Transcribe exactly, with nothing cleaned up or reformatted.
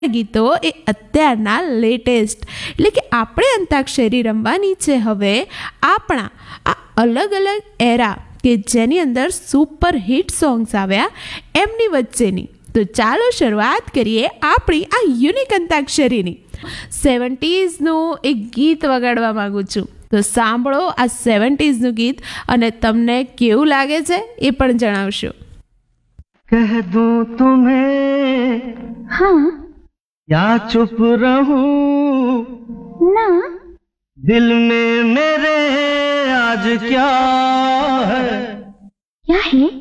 ગીતો એ અત્યારના લેટેસ્ટ, એટલે કે આપણે અંતાક્ષરી રમવાની છે હવે આપણા આ અલગ અલગ એરા કે જેની અંદર સુપર હિટ સોંગ્સ આવ્યા એમની વચ્ચેની. તો ચાલો શરૂઆત કરીએ આપણી આ યુનિક અંતાક્ષરીની. સેવન્ટીઝનું એક ગીત વગાડવા માગું છું, તો સાંભળો આ સેવન્ટીઝનું ગીત અને તમને કેવું લાગે છે એ પણ જણાવશો. कह दूं तुम्हें हाँ या चुप रहूं, ना दिल में मेरे आज क्या है, क्या है